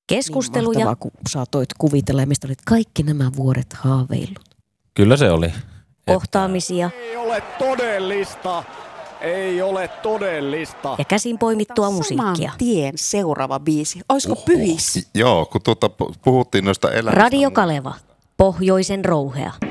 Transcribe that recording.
Keskusteluja. Niin mahtavaa, kun saatoit kuvitella ja mistä olit kaikki nämä vuodet haaveillut. Kyllä se oli. Kohtaamisia. Ei ole todellista. Ei ole todellista. Ja käsin poimittua musiikkia. Saman tien seuraava biisi. Olisiko Pyhissä? Joo, kun puhuttiin noista elämistä. Radio Kaleva. Pohjoisen rouhea.